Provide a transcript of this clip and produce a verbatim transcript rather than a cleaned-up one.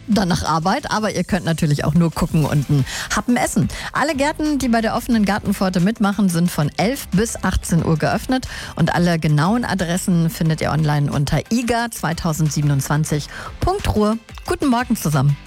dann nach Arbeit, aber ihr könnt natürlich auch nur gucken und einen Happen essen. Alle Gärten, die bei der offenen Gartenpforte mitmachen, sind von elf bis achtzehn Uhr geöffnet und alle genauen Adressen findet ihr online unter i g a zwanzig siebenundzwanzig punkt ruhr. Guten Morgen zusammen.